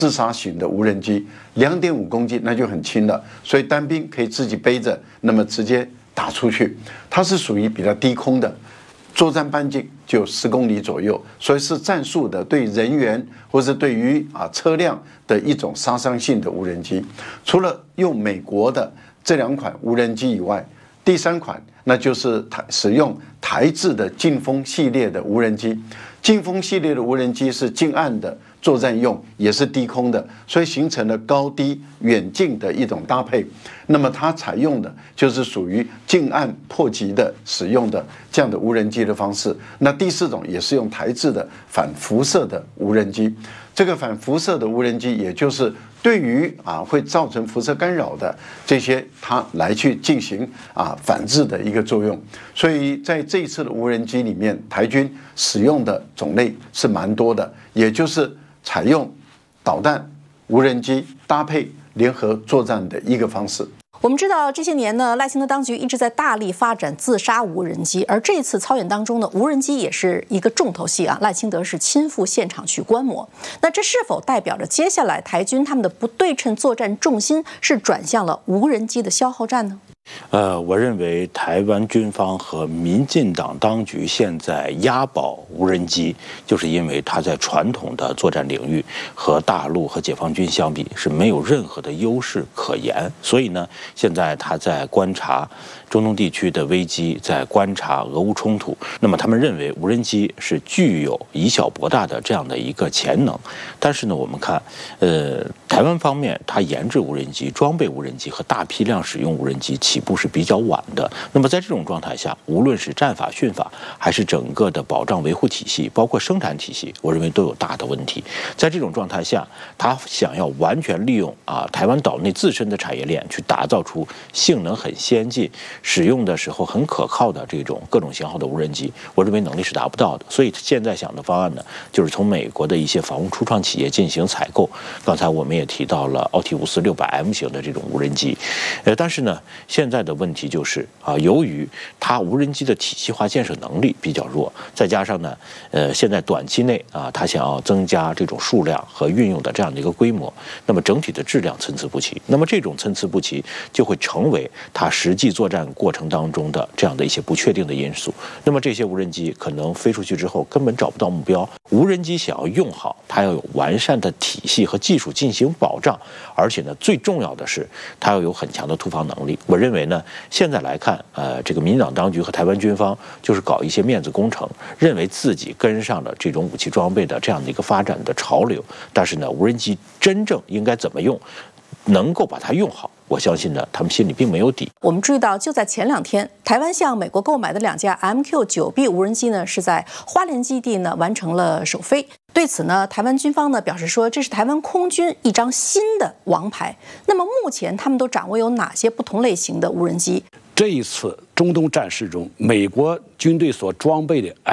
自杀型的无人机，2.5公斤那就很轻了，所以单兵可以自己背着，那么直接打出去。它是属于比较低空的，作战半径就10公里左右，所以是战术的对人员或是对于车辆的一种杀伤性的无人机。除了用美国的这2款无人机以外，第3款那就是使用台制的劲风系列的无人机。劲风系列的无人机是近岸的作战用，也是低空的，所以形成了高低远近的一种搭配。那么它采用的就是属于近岸迫击的使用的这样的无人机的方式。那第4种也是用台制的反辐射的无人机。这个反辐射的无人机，也就是对于会造成辐射干扰的这些，它来去进行反制的一个作用。所以在这一次的无人机里面，台军使用的种类是蛮多的，也就是采用导弹、无人机搭配联合作战的一个方式。 我们知道这些年呢，赖清德当局一直在大力发展自杀无人机，而这次操演当中呢，无人机也是一个重头戏啊。赖清德是亲赴现场去观摩，那这是否代表着接下来台军他们的不对称作战重心是转向了无人机的消耗战呢？ 我认为台湾军方和民进党当局现在押宝无人机，就是因为它在传统的作战领域和大陆和解放军相比是没有任何的优势可言，所以呢，现在他在观察中东地区的危机，在观察俄乌冲突。那么他们认为无人机是具有以小博大的这样的一个潜能，但是呢，我们看，台湾方面它研制无人机、装备无人机和大批量使用无人机起步是比较晚的。那么在这种状态下，无论是战法、训法，还是整个的保障维护体系，包括生产体系，我认为都有大的问题。在这种状态下，他想要完全利用台湾岛内自身的产业链，去打造出性能很先进、使用的时候很可靠的这种各种型号的无人机，我认为能力是达不到的。所以现在想的方案呢，就是从美国的一些防务初创企业进行采购。刚才我们也提到了奥提乌斯600M 型的这种无人机，但是呢，现在的问题就是由于它无人机的体系化建设能力比较弱，再加上呢，现在短期内它想要增加这种数量和运用的这样的一个规模，那么整体的质量参差不齐。那么这种参差不齐就会成为它实际作战过程当中的这样的一些不确定的因素。那么这些无人机可能飞出去之后根本找不到目标。无人机想要用好，它要有完善的体系和技术进行保障，而且呢，最重要的是它要有很强的突防能力。我认为呢，现在来看，这个民进党当局和台湾军方就是搞一些面子工程，认为自己跟上了这种武器装备的这样的一个发展的潮流。但是呢，无人机真正应该怎么用，能够把它用好，我相信呢，他们心里并没有底。 我们注意到，就在前2天，台湾向美国购买的2架 MQ-9B 无人机呢，是在花莲基地呢完成了首飞。对此呢，台湾军方呢表示说，这是台湾空军一张新的王牌。那么目前他们都掌握有哪些不同类型的无人机？ 这一次中东战事中，美国军队所装备的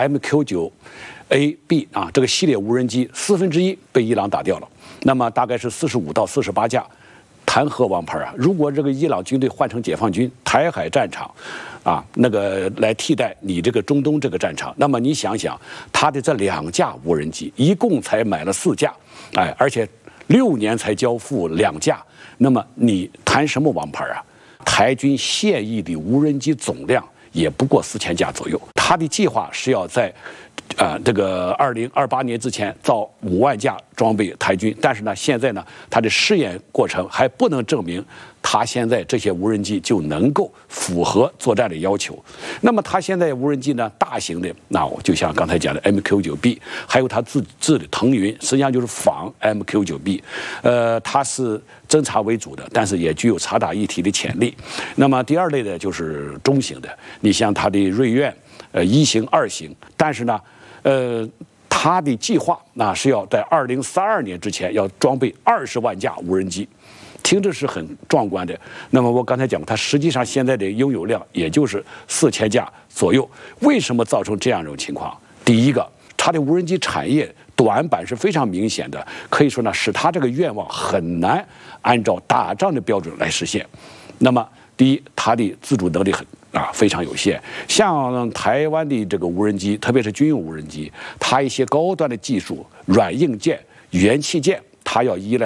MQ-9AB 这个系列无人机1/4被伊朗打掉了，那么大概是45到48架。谈何王牌啊！如果这个伊朗军队换成解放军台海战场，那个来替代你这个中东这个战场，那么你想想，他的这2架无人机一共才买了4架，而且6年才交付2架，那么你谈什么王牌啊？台军现役的无人机总量也不过4000架左右，他的计划是要在这个2028年之前造5万架装备台军，但是呢，现在呢，它的试验过程还不能证明它现在这些无人机就能够符合作战的要求。那么它现在无人机呢，大型的，那我就像刚才讲的 MQ-9B， 还有它自制的腾云，实际上就是仿 MQ-9B， 它是侦察为主的，但是也具有察打一体的潜力。那么第2类的就是中型的，你像它的瑞苑，1型、2型，但是呢，他的计划是要在2032年之前要装备20万架无人机，听着是很壮观的。那么我刚才讲过，它实际上现在的拥有量也就是4000架左右。为什么造成这样一种情况？第一个，它的无人机产业短板是非常明显的，可以说呢，使它这个愿望很难按照打仗的标准来实现。那么第一，它的自主能力非常有限。像台湾的这个无人机，特别是军用无人机，它一些高端的技术、软硬件、元器件，它要依赖